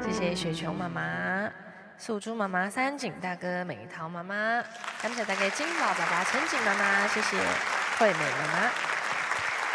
谢谢雪琼妈妈、素珠妈妈、三井大哥、美桃妈妈，感谢大家金宝爸爸、陈景妈妈，谢谢惠美妈妈。